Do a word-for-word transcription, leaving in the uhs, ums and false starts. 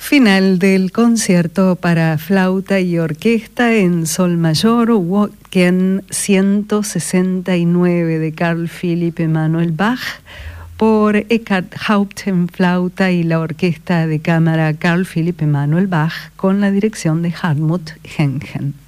Final del concierto para flauta y orquesta en sol mayor, Wacken ciento sesenta y nueve de Carl Philipp Emanuel Bach, por Eckhard Haupt en flauta y la orquesta de cámara Carl Philipp Emanuel Bach con la dirección de Hartmut Hengen.